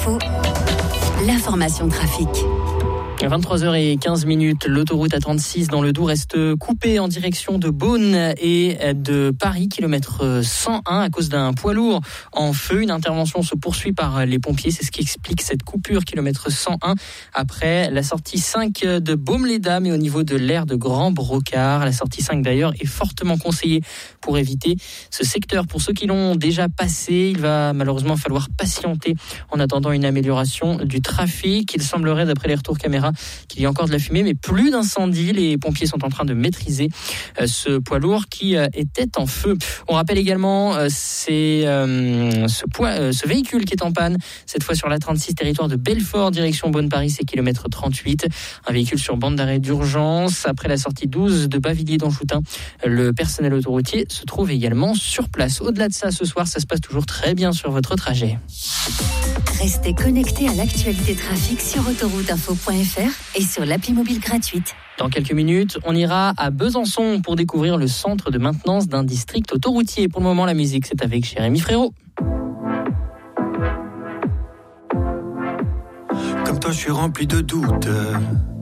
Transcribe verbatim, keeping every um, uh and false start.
Info, l'information trafic. vingt-trois heures quinze, l'autoroute A trente-six dans le Doubs reste coupée en direction de Beaune et de Paris, kilomètre cent un, à cause d'un poids lourd en feu. Une intervention se poursuit par les pompiers, c'est ce qui explique cette coupure, kilomètre cent un, après la sortie cinq de Baume-les-Dames et au niveau de l'aire de Grand Brocard. La sortie cinq d'ailleurs est fortement conseillée pour éviter ce secteur. Pour ceux qui l'ont déjà passé, il va malheureusement falloir patienter en attendant une amélioration du trafic. Il semblerait, d'après les retours caméra, qu'il y a encore de la fumée, mais plus d'incendie. Les pompiers sont en train de maîtriser euh, ce poids lourd qui euh, était en feu. On rappelle également euh, c'est, euh, ce, poids, euh, ce véhicule qui est en panne, cette fois sur l'A trente-six, territoire de Belfort, direction Beaune-Paris, c'est kilomètre trente-huit. Un véhicule sur bande d'arrêt d'urgence. Après la sortie douze de Bavilliers-d'Anjoutin, le personnel autoroutier se trouve également sur place. Au-delà de ça, ce soir, ça se passe toujours très bien sur votre trajet. Restez connectés à l'actualité trafic sur autoroute info point f r et sur l'appli mobile gratuite. Dans quelques minutes, on ira à Besançon pour découvrir le centre de maintenance d'un district autoroutier. Pour le moment, la musique, c'est avec Jérémy Frérot. Comme toi, je suis rempli de doutes.